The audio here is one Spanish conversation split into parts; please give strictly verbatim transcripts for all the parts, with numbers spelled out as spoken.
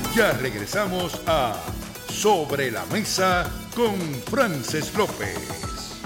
Ya regresamos a Sobre la Mesa con Frances López.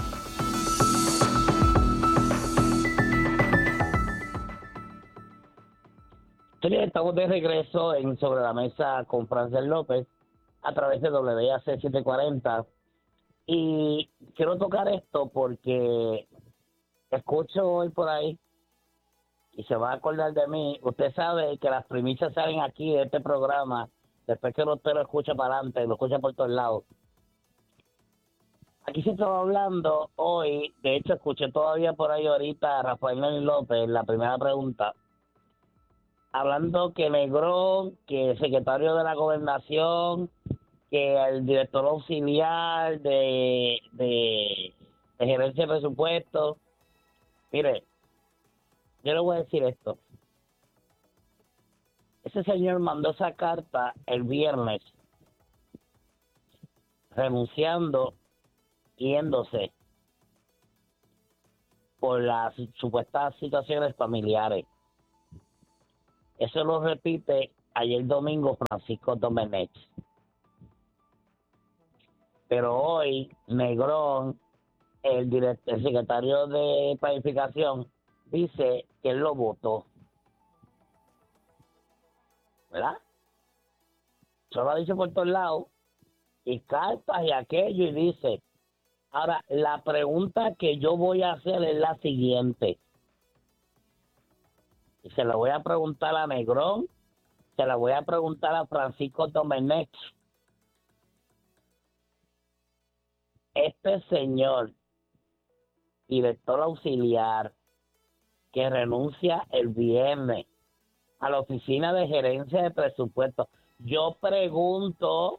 Estamos de regreso en Sobre la Mesa con Frances López a través de W A C setecientos cuarenta, y quiero tocar esto porque escucho hoy por ahí y se va a acordar de mí. Usted sabe que las primicias salen aquí de este programa después que usted lo escucha para adelante, lo escucha por todos lados. Aquí se estaba hablando hoy, de hecho escuché todavía por ahí ahorita a Rafael Lenín López, la primera pregunta, hablando que Negrón, que el secretario de la Gobernación, que el director auxiliar de, de, de gerencia de presupuesto. Mire, yo le voy a decir esto. Ese señor mandó esa carta el viernes, renunciando, yéndose por las supuestas situaciones familiares. Eso lo repite ayer domingo Francisco Domenech. Pero hoy, Negrón, el, direct, el secretario de Planificación, dice que él lo votó. ¿Verdad? Eso lo ha dicho por todos lados. Y cartas y aquello, y dice. Ahora, la pregunta que yo voy a hacer es la siguiente. Y se la voy a preguntar a Negrón, se la voy a preguntar a Francisco Domenech. Este señor, director auxiliar, que renuncia el viernes a la oficina de gerencia de presupuesto, yo pregunto,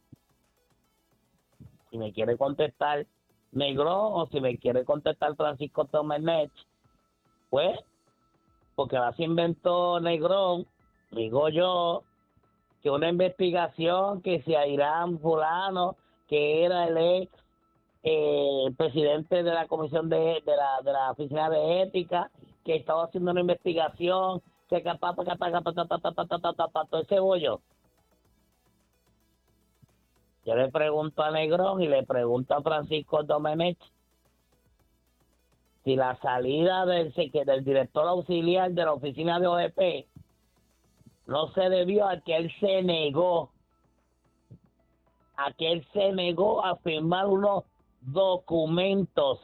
si me quiere contestar Negrón o si me quiere contestar Francisco Domenech, pues, porque ahora se inventó Negrón, digo yo, que una investigación que se Irán fulano, que era el ex eh, presidente de la comisión de, de la de la oficina de ética, que estaba haciendo una investigación, que capaz, capaz, capaz, capaz, capaz, capaz, capaz, todo ese bollo. Yo le pregunto a Negrón y le pregunto a Francisco Domenech si la salida del, del director auxiliar de la oficina de O E P no se debió a que él se negó, a que él se negó a firmar unos documentos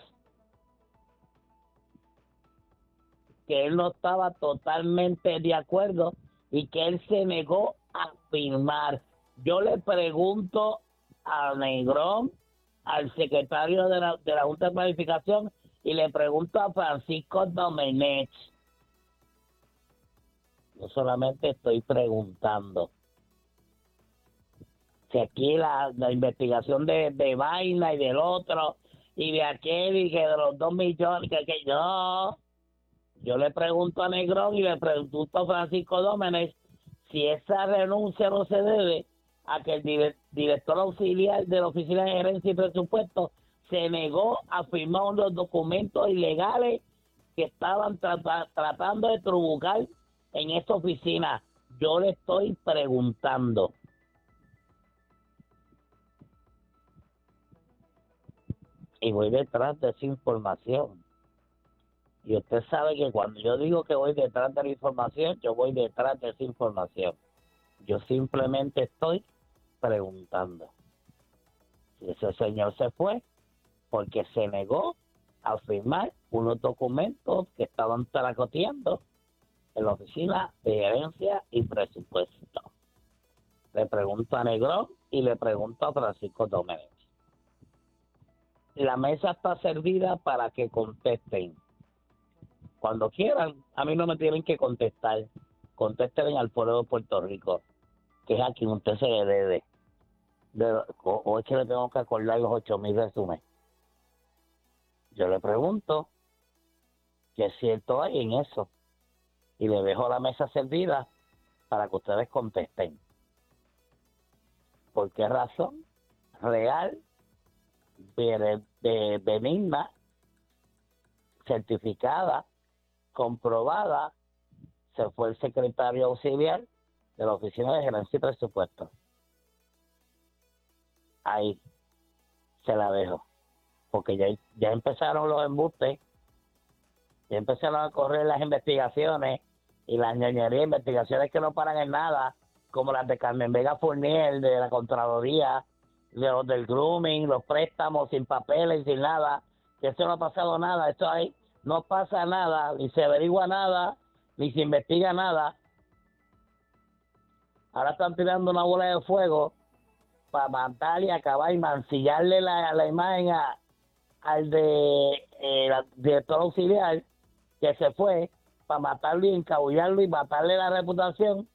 que él no estaba totalmente de acuerdo y que él se negó a firmar. Yo le pregunto a Negrón, al secretario de la, de la Junta de Planificación, y le pregunto a Francisco Domenech. Yo solamente estoy preguntando. Si aquí la, la investigación de, de vaina y del otro, y de aquel, y que de los dos millones, que, que no. Yo le pregunto a Negrón y le pregunto a Francisco Domenech si esa renuncia no se debe a que el dire, director auxiliar de la Oficina de Gerencia y Presupuesto se negó a firmar unos documentos ilegales que estaban tra- tratando de trucar en esta oficina. Yo le estoy preguntando. Y voy detrás de esa información. Y usted sabe que cuando yo digo que voy detrás de la información, yo voy detrás de esa información. Yo simplemente estoy preguntando. Si ese señor se fue porque se negó a firmar unos documentos que estaban tracoteando en la Oficina de Gerencia y Presupuesto. Le pregunto a Negrón y le pregunto a Francisco Domenech. La mesa está servida para que contesten. Cuando quieran, a mí no me tienen que contestar. Contesten al pueblo de Puerto Rico, que es a quien usted se le debe. De, o, o es que le tengo que acordar los ocho mil resúmenes. Yo le pregunto qué cierto hay en eso. Y le dejo la mesa servida para que ustedes contesten. ¿Por qué razón? Real, de, de, benigna, certificada, comprobada, se fue el secretario auxiliar de la Oficina de Gerencia y Presupuesto. Ahí se la dejo, porque ya, ya empezaron los embustes, ya empezaron a correr las investigaciones y las ñoñerías, investigaciones que no paran en nada, como las de Carmen Vega Fournier, de la Contraloría, de los del grooming, los préstamos sin papeles, sin nada, que eso no ha pasado nada, esto ahí no pasa nada, ni se averigua nada, ni se investiga nada. Ahora están tirando una bola de fuego para matar y acabar y mancillarle la, la imagen a, al de eh, la director auxiliar que se fue para matarlo y encabullarlo y matarle la reputación,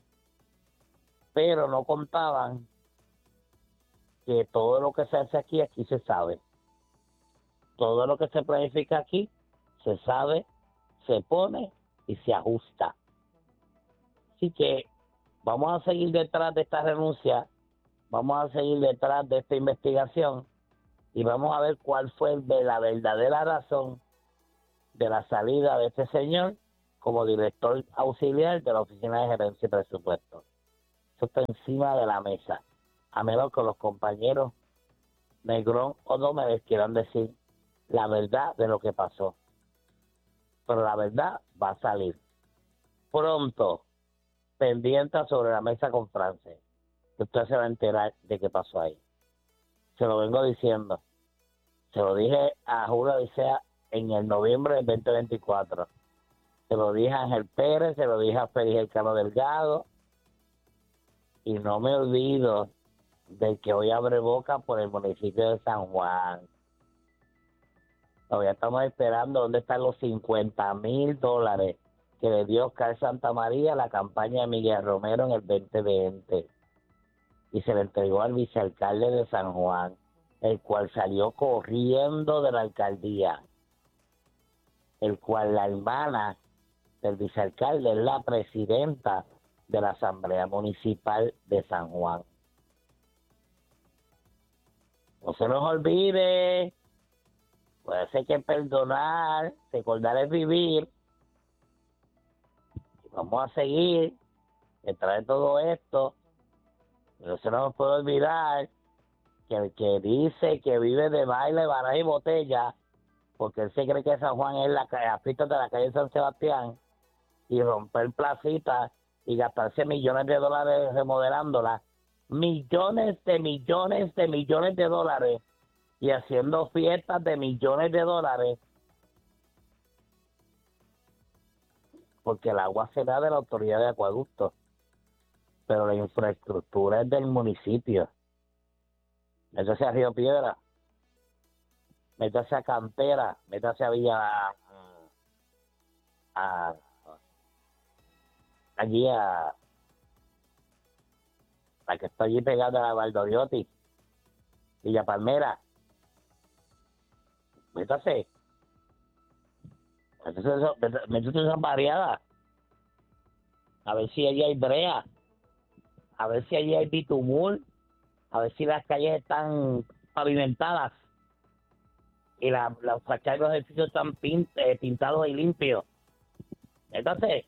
pero no contaban que todo lo que se hace aquí, aquí se sabe. Todo lo que se planifica aquí, se sabe, se pone y se ajusta. Así que vamos a seguir detrás de esta renuncia, vamos a seguir detrás de esta investigación y vamos a ver cuál fue la verdadera razón de la salida de este señor como director auxiliar de la Oficina de Gerencia y Presupuesto. Eso está encima de la mesa, a menos que los compañeros Negrón o Dómedes quieran decir la verdad de lo que pasó. Pero la verdad va a salir pronto, pendiente sobre la mesa con Frances. Usted se va a enterar de qué pasó ahí. Se lo vengo diciendo. Se lo dije a Julio Odisea en el noviembre del veinte veinticuatro. Se lo dije a Ángel Pérez, se lo dije a Félix Elcano Delgado. Y no me olvido del que hoy abre boca por el municipio de San Juan. Todavía estamos esperando dónde están los cincuenta mil dólares que le dio Oscar Santamaría a la campaña de Miguel Romero en el veinte veinte. Y se le entregó al vicealcalde de San Juan, el cual salió corriendo de la alcaldía, el cual la hermana del vicealcalde es la presidenta de la Asamblea Municipal de San Juan. No se nos olvide, puede ser que perdonar, recordar es vivir. Y vamos a seguir detrás de todo esto. No se nos puede olvidar que el que dice que vive de baile, baraja y botella, porque él se cree que San Juan es la, la pista de la calle San Sebastián, y romper placitas y gastarse millones de dólares remodelándola, millones de millones de millones de dólares, y haciendo fiestas de millones de dólares, porque el agua será de la autoridad de acueductos, pero la infraestructura es del municipio. Métase a Río Piedra, métase a Cantera, métase a Villa, a, a, allí a la que está allí pegada a la Valdoriotti, Villa Palmera, métase, métase, métase esas variadas, a ver si allí hay brea, a ver si allí hay bitumul, a ver si las calles están pavimentadas y la, las fachadas de los edificios están pint, eh, pintados y limpios. Entonces,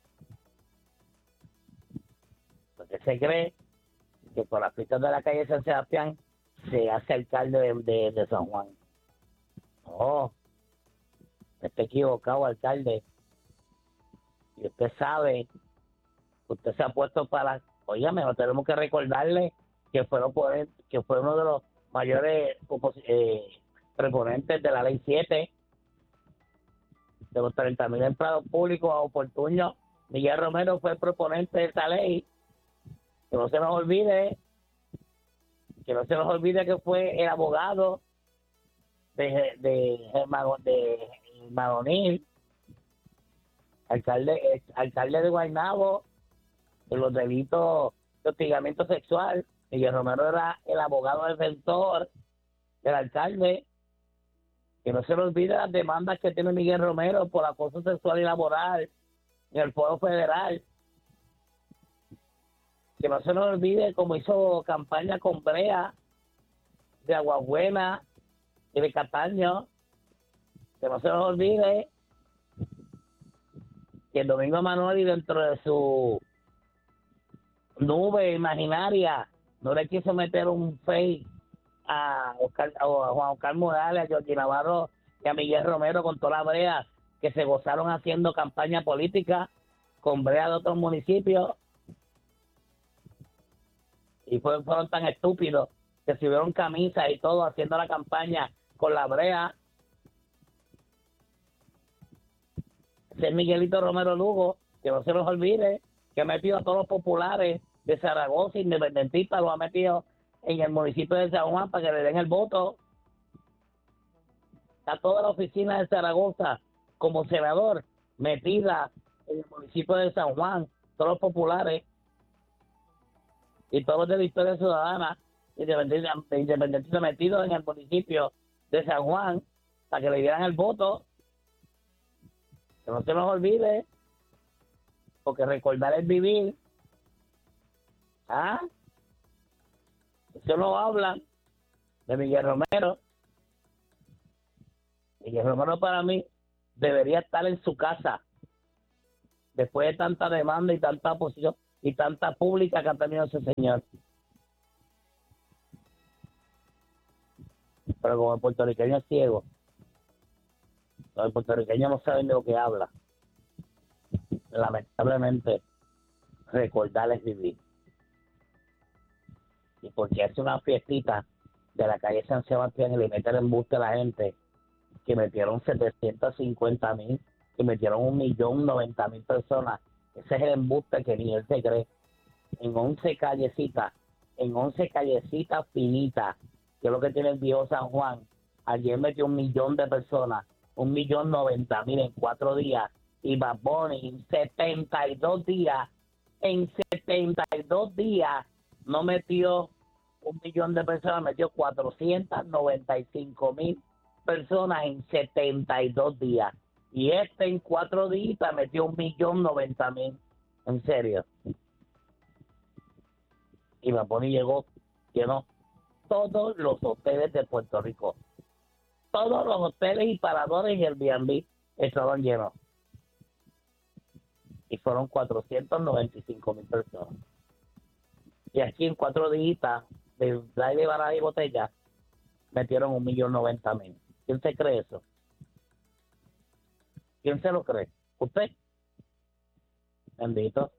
porque se cree que por las pistas de la calle San Sebastián se hace alcalde de, de, de San Juan. No, está equivocado, alcalde. Y usted sabe, usted se ha puesto para... Óigame, no tenemos que recordarle que fueron que fue uno de los mayores eh, proponentes de la ley siete, de los treinta mil empleados públicos oportunos. Miguel Romero fue el proponente de esa ley. Que no se nos olvide, que no se nos olvide que fue el abogado de de de Madonil, alcalde alcalde de Guaynabo, de los delitos de hostigamiento sexual. Miguel Romero era el abogado defensor del alcalde. Que no se nos olvide las demandas que tiene Miguel Romero por acoso sexual y laboral en el Foro Federal. Que no se nos olvide cómo hizo campaña con Brea de Aguabuena y de Cataño. Que no se nos olvide que el Domingo Manuel, y dentro de su nube imaginaria. No le quiso meter un fake a, Oscar, a Juan Oscar Morales, a Jorge Navarro y a Miguel Romero con toda la brea que se gozaron haciendo campaña política con brea de otros municipios. Y fueron, fueron tan estúpidos que subieron camisas y todo haciendo la campaña con la brea. Ese es Miguelito Romero Lugo, que no se los olvide, que ha metido a todos los populares de Zaragoza, independentistas, lo ha metido en el municipio de San Juan para que le den el voto. Está toda la oficina de Zaragoza como senador metida en el municipio de San Juan, todos los populares y todos los de Victoria Ciudadana independentistas independentista metidos en el municipio de San Juan para que le dieran el voto. Que no se nos olvide, porque recordar es vivir. ¿Ah? Eso no hablan de Miguel Romero. Miguel Romero para mí debería estar en su casa después de tanta demanda y tanta oposición y tanta pública que ha tenido ese señor. Pero como el puertorriqueño es ciego, los puertorriqueños no saben de lo que habla. Lamentablemente, recordar es vivir. Y porque hace una fiestita de la calle San Sebastián y le meten embuste a la gente, que metieron setecientos cincuenta mil, que metieron un millón noventa mil personas. Ese es el embuste que ni él se cree. En once callecitas, en once callecitas finitas, que es lo que tiene el viejo San Juan. Ayer metió un millón de personas, un millón noventa mil en cuatro días. Y Bad Bunny en setenta y dos días, en setenta y dos días, no metió un millón de personas, metió cuatrocientos noventa y cinco mil personas en setenta y dos días. Y este en cuatro días metió un millón noventa mil. En serio. Y Bad Bunny llegó, llenó todos los hoteles de Puerto Rico. Todos los hoteles y paradores y Airbnb estaban llenos. Y fueron cuatrocientos noventa y cinco mil personas. Y aquí en cuatro días de baile, baraja y botella metieron un millón noventa mil. ¿Quién se cree eso? ¿Quién se lo cree? ¿Usted? Bendito.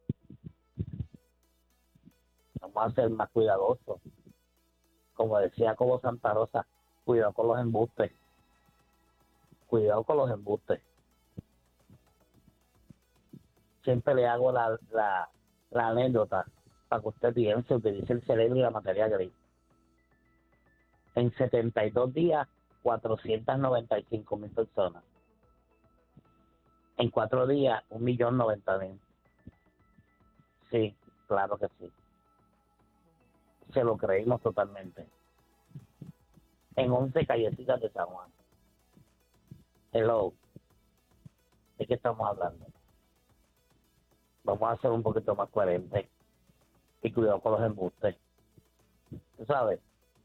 Vamos a ser más cuidadosos. Como decía Cobo Santa Rosa, cuidado con los embustes. Cuidado con los embustes. Siempre le hago la, la, la anécdota para que usted piense, utilice el cerebro y la materia gris. En setenta y dos días, cuatrocientos noventa y cinco mil personas. En cuatro días, un millón noventa mil. Sí, claro que sí. Se lo creímos totalmente. En once callecitas de San Juan. Hello. ¿De qué estamos hablando? Vamos a ser un poquito más coherentes y cuidado con los embustes. ¿Tú sabes?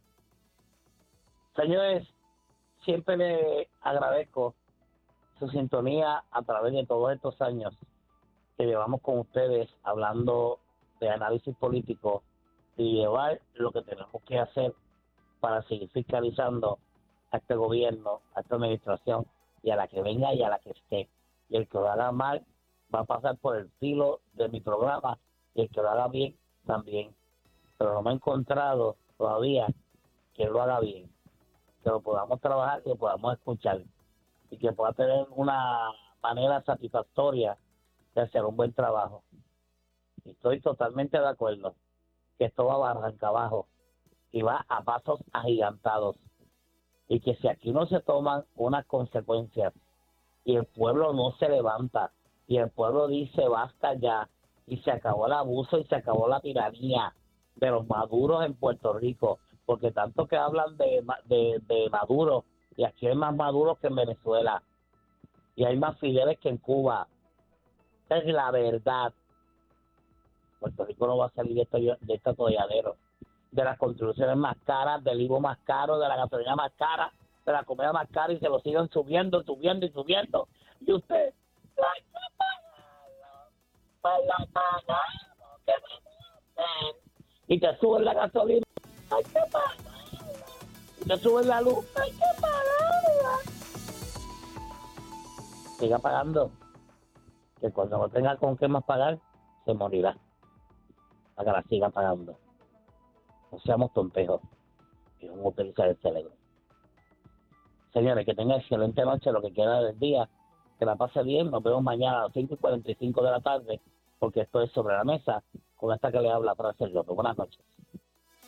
Señores, siempre le agradezco su sintonía a través de todos estos años que llevamos con ustedes hablando de análisis político y llevar lo que tenemos que hacer para seguir fiscalizando a este gobierno, a esta administración y a la que venga y a la que esté. Y el que lo haga mal va a pasar por el filo de mi programa y el que lo haga bien también. Pero no me he encontrado todavía que lo haga bien, que lo podamos trabajar, que lo podamos escuchar y que pueda tener una manera satisfactoria de hacer un buen trabajo. Y estoy totalmente de acuerdo que esto va a arrancar abajo y va a pasos agigantados y que si aquí no se toman unas consecuencias y el pueblo no se levanta y el pueblo dice basta ya y se acabó el abuso y se acabó la tiranía de los maduros en Puerto Rico, porque tanto que hablan de, de, de Maduro, y aquí hay más maduros que en Venezuela y hay más Fideles que en Cuba. Esa es la verdad. Puerto Rico no va a salir de esto, de este atolladero, de las contribuciones más caras, del I V A más caro, de la gasolina más cara, de la comida más cara, y se lo siguen subiendo, subiendo y subiendo. Y usted, ¡la está pagando! ¡Pues la pagamos! ¡Que me guste! y te suben la gasolina, hay que pagarla. Y te suben la luz, hay que pagarla. Siga pagando, que cuando no tenga con qué más pagar, se morirá. Para que la siga pagando. No seamos tonpejos y vamos a utilizar el cerebro. Señores, que tengan excelente noche, lo que queda del día. Que la pase bien. Nos vemos mañana a las cinco y cuarenta y cinco de la tarde, porque esto es Sobre la Mesa, con esta que le habla Frances López. Buenas noches.